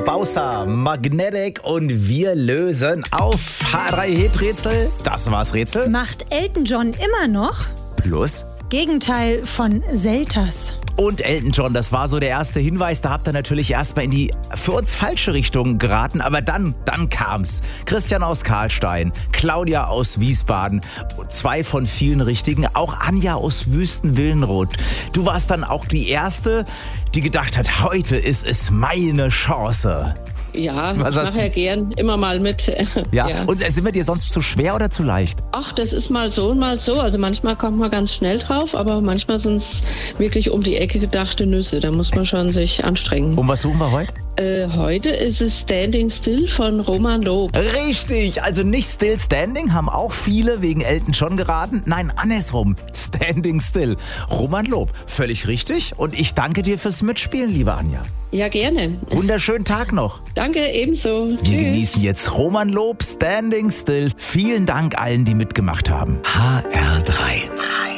Bausa, Magnetic und wir lösen auf H3 Hit-Rätsel. Das war's Rätsel. Macht Elton John immer noch? Plus. Gegenteil von Selters. Und Elton John, das war so der erste Hinweis. Da habt ihr natürlich erstmal in die für uns falsche Richtung geraten. Aber dann kam's. Christian aus Karlstein, Claudia aus Wiesbaden, 2 von vielen richtigen. Auch Anja aus Wüstenwillenroth. Du warst dann auch die Erste, die gedacht hat, heute ist es meine Chance. Ja, ich mache ja gern immer mal mit. Ja. Und sind wir dir sonst zu schwer oder zu leicht? Ach, das ist mal so und mal so. Also manchmal kommt man ganz schnell drauf, aber manchmal sind es wirklich um die Ecke gedachte Nüsse. Da muss man schon sich anstrengen. Und was suchen wir heute? Heute ist es Standing Still von Roman Lob. Richtig, also nicht Still Standing, haben auch viele wegen Elton John geraten. Nein, andersrum, Standing Still. Roman Lob, völlig richtig. Und ich danke dir fürs Mitspielen, liebe Anja. Ja, gerne. Wunderschönen Tag noch. Danke, ebenso. Wir Tschüss. genießen jetzt Roman Lob, Standing Still. Vielen Dank allen, die mitgemacht haben. HR3.